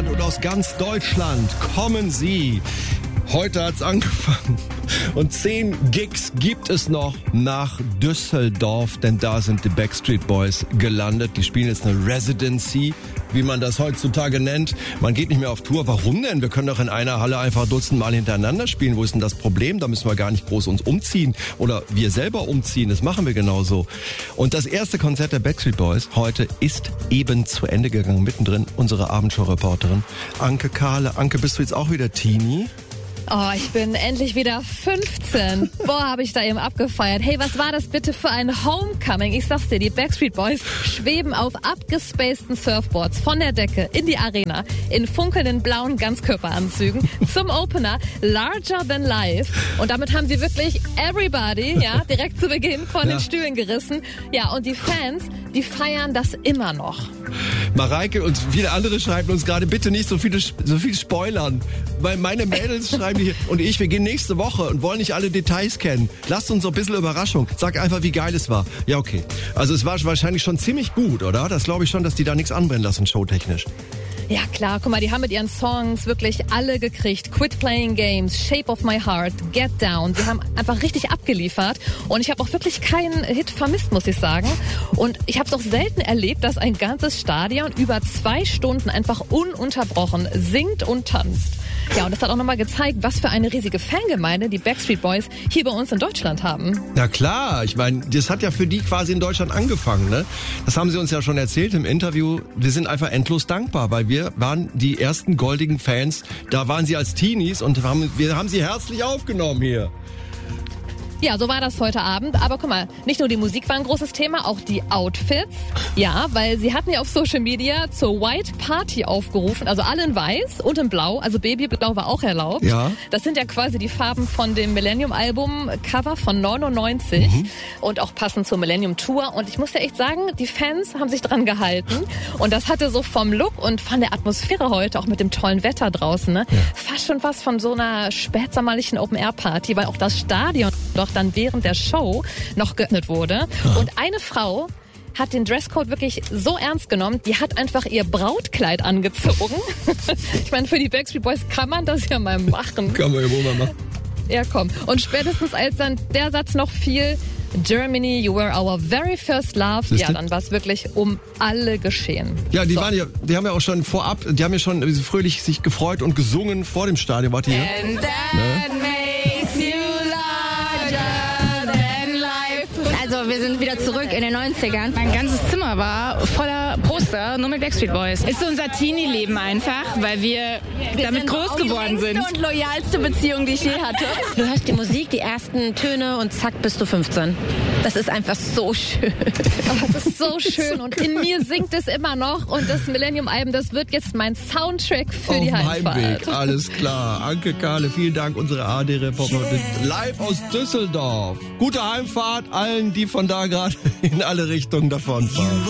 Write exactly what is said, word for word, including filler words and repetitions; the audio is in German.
Deutschland und aus ganz Deutschland kommen sie. Heute hat's angefangen und zehn Gigs gibt es noch nach Düsseldorf, denn da sind die Backstreet Boys gelandet. Die spielen jetzt eine Residency, wie man das heutzutage nennt. Man geht nicht mehr auf Tour. Warum denn? Wir können doch in einer Halle einfach Dutzend Mal hintereinander spielen. Wo ist denn das Problem? Da müssen wir gar nicht groß uns umziehen oder wir selber umziehen. Das machen wir genauso. Und das erste Konzert der Backstreet Boys heute ist eben zu Ende gegangen. Mittendrin unsere Abendshow-Reporterin Anke Kahle. Anke, bist du jetzt auch wieder Teenie? Oh, ich bin endlich wieder fünfzehn. Boah, habe ich da eben abgefeiert. Hey, was war das bitte für ein Homecoming? Ich sag's dir, die Backstreet Boys schweben auf abgespaceden Surfboards von der Decke in die Arena in funkelnden blauen Ganzkörperanzügen zum Opener Larger Than Life. Und damit haben sie wirklich everybody, ja, direkt zu Beginn von ja. den Stühlen gerissen. Ja, und die Fans, die feiern das immer noch. Mareike und viele andere schreiben uns gerade, bitte nicht so viele, so viel spoilern. Weil meine Mädels schreiben hier und ich, wir gehen nächste Woche und wollen nicht alle Details kennen. Lasst uns so ein bisschen Überraschung. Sag einfach, wie geil es war. Ja, okay. Also es war wahrscheinlich schon ziemlich gut, oder? Das glaube ich schon, dass die da nichts anbrennen lassen, showtechnisch. Ja klar, guck mal, die haben mit ihren Songs wirklich alle gekriegt. Quit Playing Games, Shape of My Heart, Get Down. Sie haben einfach richtig abgeliefert und ich habe auch wirklich keinen Hit vermisst, muss ich sagen. Und ich habe es auch selten erlebt, dass ein ganzes Stadion über zwei Stunden einfach ununterbrochen singt und tanzt. Ja, und das hat auch nochmal gezeigt, was für eine riesige Fangemeinde die Backstreet Boys hier bei uns in Deutschland haben. Na klar, ich meine, das hat ja für die quasi in Deutschland angefangen, ne? Das haben sie uns ja schon erzählt im Interview. Wir sind einfach endlos dankbar, weil wir waren die ersten goldigen Fans. Da waren sie als Teenies und haben, wir haben sie herzlich aufgenommen hier. Ja, so war das heute Abend. Aber guck mal, nicht nur die Musik war ein großes Thema, auch die Outfits. Ja, weil sie hatten ja auf Social Media zur White Party aufgerufen. Also alle in weiß und in blau. Also Babyblau war auch erlaubt. Ja. Das sind ja quasi die Farben von dem Millennium-Album-Cover von neunundneunzig. Mhm. Und auch passend zur Millennium-Tour. Und ich muss ja echt sagen, die Fans haben sich dran gehalten. Und das hatte so vom Look und von der Atmosphäre heute, auch mit dem tollen Wetter draußen, ne, ja, fast schon was von so einer spätsommerlichen Open-Air-Party. Weil auch das Stadion doch dann während der Show noch geöffnet wurde. Ja. Und eine Frau hat den Dresscode wirklich so ernst genommen, die hat einfach ihr Brautkleid angezogen. Ich meine, für die Backstreet Boys kann man das ja mal machen. Kann man ja wohl mal machen. Ja, komm. Und spätestens als dann der Satz noch fiel, Germany, you were our very first love. Siehste? Ja, dann war es wirklich um alle geschehen. Ja, die so. waren ja, die haben ja auch schon vorab, die haben ja schon fröhlich sich gefreut und gesungen vor dem Stadion. Warte hier. And that ne? makes you Also wir sind wieder zurück in den neunzigern. Mein ganzes Zimmer war voller Poster, nur mit Backstreet Boys. Ist unser Teenie-Leben einfach, weil wir, wir damit groß geworden sind. Die längste und loyalste Beziehung, die ich je hatte. Du hörst die Musik, die ersten Töne und zack, bist du fünfzehn. Das ist einfach so schön. Oh, das ist so schön und in mir singt es immer noch und das Millennium-Album, das wird jetzt mein Soundtrack für Auf die Heimfahrt. Heimweg, alles klar. Anke Kahle, vielen Dank, unsere A D-Reporterin live aus Düsseldorf. Gute Heimfahrt allen, die von da gerade in alle Richtungen davonfahren.